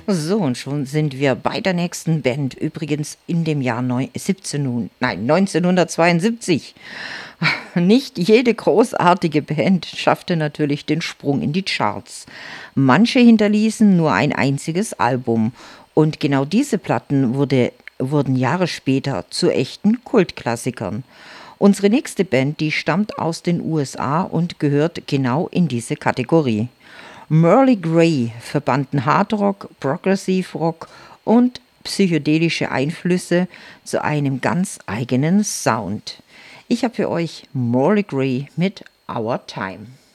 So, und schon sind wir bei der nächsten Band. Übrigens in dem Jahr 1972. Nicht jede großartige Band schaffte natürlich den Sprung in die Charts. Manche hinterließen nur ein einziges Album. Und genau diese Platten wurden Jahre später zu echten Kultklassikern. Unsere nächste Band, die stammt aus den USA und gehört genau in diese Kategorie. Merle Grey verbanden Hardrock, Progressive Rock und psychedelische Einflüsse zu einem ganz eigenen Sound. Ich habe für euch Merle Grey mit Our Time.